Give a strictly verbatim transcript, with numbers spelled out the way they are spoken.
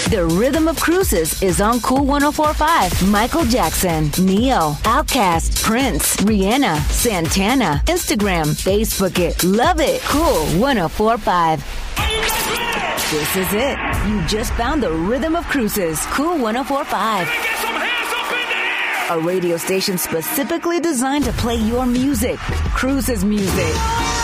The Rhythm of Cruises is on Cool one oh four point five. Michael Jackson, Neo, Outkast, Prince, Rihanna, Santana. Instagram, Facebook it. Love it. Cool one oh four point five. This is it. You just found the Rhythm of Cruises. Cool one oh four point five. A radio station specifically designed to play your music. Cruises music.